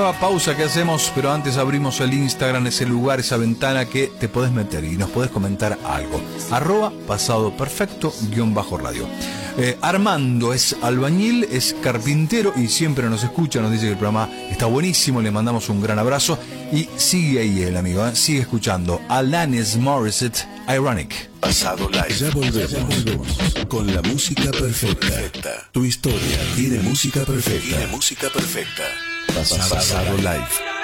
nueva pausa que hacemos, pero antes abrimos el Instagram, ese lugar, esa ventana que te podés meter y nos podés comentar algo. @pasadoperfecto_radio. Armando es albañil, es carpintero y siempre nos escucha, nos dice que el programa está buenísimo, le mandamos un gran abrazo y sigue ahí el amigo, sigue escuchando Alanis Morissette, Ironic. Pasado Live. Ya volvemos con la música perfecta. Tu historia tiene música perfecta. Pasado Live.